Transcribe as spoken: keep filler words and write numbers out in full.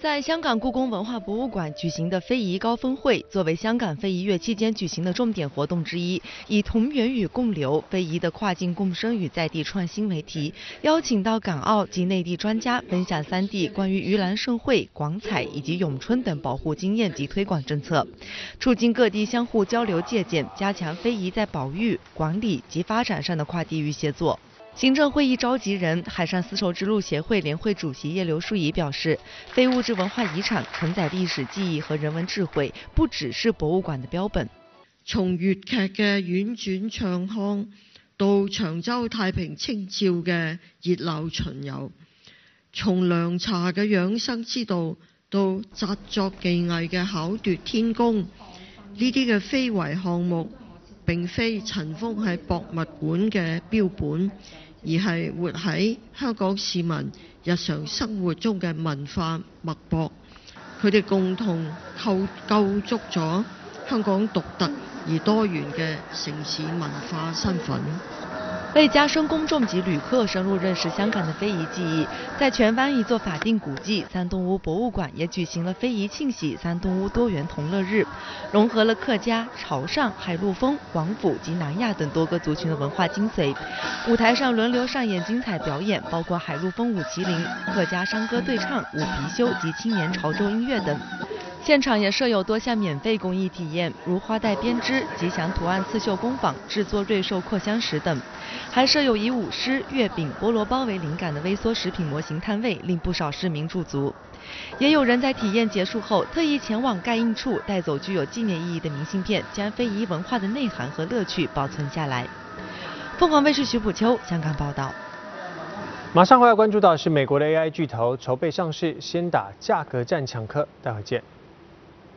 在香港故宫文化博物馆举行的非遗高峰会，作为香港非遗月期间举行的重点活动之一，以同源与共流、非遗的跨境共生与在地创新为题，邀请到港澳及内地专家分享三地关于盂兰盛会、广彩以及咏春等保护经验及推广政策，促进各地相互交流借鉴，加强非遗在保育、管理及发展上的跨地域协作。行政会议召集人、海上丝绸之路协会联会主席叶刘淑仪表示，非物质文化遗产承载歷史記憶和人文智慧，不只是博物館的標本。 從粵劇嘅婉轉唱腔，到長洲太平清醮嘅熱鬧巡遊，從涼茶嘅養生之道，到紮作技藝嘅巧奪天工，呢啲嘅非遺項目並非塵封喺博物館嘅標本，而係活喺香港市民日常生活中嘅文化脈搏，佢哋共同構構築咗香港獨特而多元嘅城市文化身份。 为加深公众及旅客深入认识香港的非遗技艺，在荃湾一座法定古迹三东屋博物馆也举行了非遗庆喜三东屋多元同乐日，融合了客家、潮汕、海陆丰、广府及南亚等多个族群的文化精髓。舞台上轮流上演精彩表演，包括海陆丰舞麒麟、客家山歌对唱、舞貔貅及青年潮州音乐等。现场也设有多项免费公益体验，如花带编织、吉祥图案刺绣工坊、制作瑞兽扩香石等，还设有以舞狮、月饼、菠萝包为灵感的微缩食品模型摊位，令不少市民驻足。也有人在体验结束后，特意前往盖印处带走具有纪念意义的明信片，将非遗文化的内涵和乐趣保存下来。凤凰卫视徐普秋香港报道。 马上回来关注到是美国的 A I 巨头筹备上市，先打价格战抢客，待会见。